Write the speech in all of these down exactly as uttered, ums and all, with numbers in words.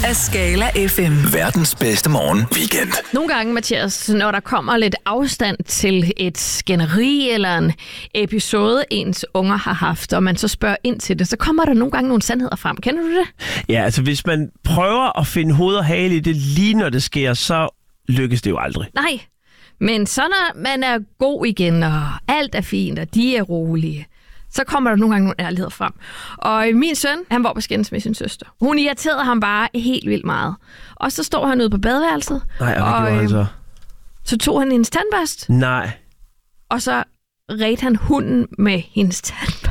af Skala F M. Verdens bedste morgen weekend. Nogle gange, Mathias, når der kommer lidt afstand til et skænderi eller en episode, ens unger har haft, og man så spørger ind til det, så kommer der nogle gange nogle sandheder frem. Kender du det? Ja, altså hvis man prøver at finde hoved og hale i det lige når det sker, så lykkes det jo aldrig. Nej, men så når man er god igen, og alt er fint, og de er rolige, så kommer der nogle gange nogle ærligheder frem. Og min søn, han var på skændes med sin søster. Hun irriterede ham bare helt vildt meget. Og så står han ude på badeværelset. Nej, og hvad og, gjorde han så? Så tog han hendes tandbørst. Nej. Og så redte han hunden med hendes tandbørst.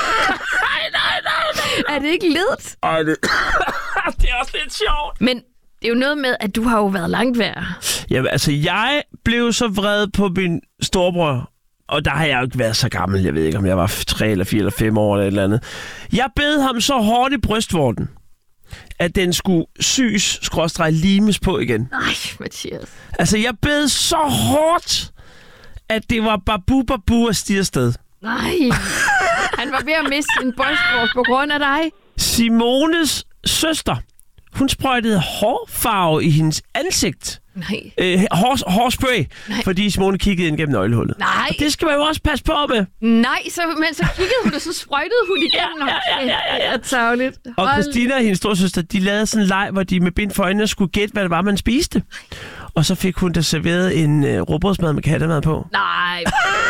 nej, nej, nej, nej. Er det ikke ledt? Ej, det... det er også lidt sjovt. Men det er jo noget med, at du har jo været langt værre. Jamen, altså, jeg blev så vred på min storebror. Og der har jeg jo ikke været så gammel. Jeg ved ikke, om jeg var tre eller fire eller fem år eller et eller andet. Jeg bed ham så hårdt i brystvorten, at den skulle sys, skråstreg, limes på igen. Nej, Mathias. Altså, jeg bed så hårdt, at det var babu babu at stige afsted. Nej. Han var ved at miste sin brystvort på grund af dig. Simones søster, hun sprøjtede hårfarve i hendes ansigt. Nej. Øh, hår, hårspray, Nej. Fordi Simone kiggede ind gennem nøglehullet. Nej. Og det skal man jo også passe på med. Nej, så, men så kiggede hun, og så sprøjtede hun igennem. Ja, ja, ja, ja, ja. Det er tavligt. Og Christina og hendes storsøster, de lavede sådan en leg, hvor de med bind for øjnene skulle gætte, hvad det var, man spiste. Og så fik hun da serveret en uh, råbrødsmad med kattemad på. Nej.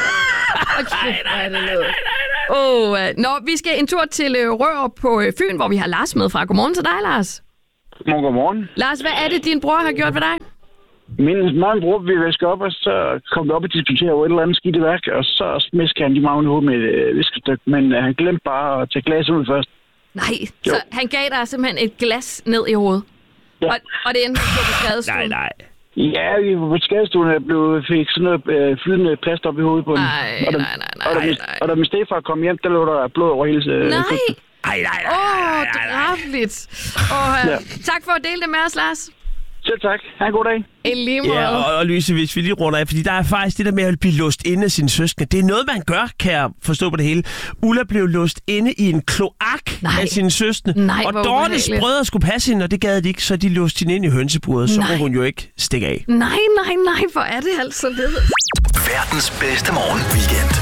Okay, nej, nej, nej, nej. Oh, uh, nå, vi skal en tur til uh, Rør på uh, Fyn, hvor vi har Lars med fra. Godmorgen til dig, Lars. Godmorgen, godmorgen. Lars, hvad er det, din bror har gjort ved dig? Min meget bror vil væske op, og så kom vi op og diskutere over et eller andet skidt i værk, og så smiskede han de magne i hovedet med et øh, viskestykke, men øh, han glemte bare at tage glas ud først. Nej, Jo. så han gav dig simpelthen et glas ned i hovedet. Ja. Og, og det endte på skadestuen. Nej, nej. Ja, vi var på skadestuen, og blev, fik sådan noget øh, flydende plast op i hovedet på den. Nej, og da, nej, nej, nej, og da, nej, min, nej. og da min stefar kom hjem, der lå der blod over hele øh, Nej! krydset. Ej, nej, nej, Åh, nej, oh, nej, nej. drabligt. Og, uh, Ja. tak for at dele det med os, Lars. Selv tak. Ha' en god dag. I lige måde. Ja, og, og Louise, hvis vi lige runder af, fordi der er faktisk det der med at blive låst inde af sine søskende. Det er noget, man gør, kan jeg forstå på det hele. Ulla blev låst inde i en kloak Nej. af sine søskende. Nej, og hvor Dortes ubehageligt. brødre skulle passe hende, og det gad de ikke, så de låste hende ind i hønseburet. Så Nej. kunne hun jo ikke stikke af. Nej, nej, nej, hvor er det altså ledet. Verdens bedste morgen weekend.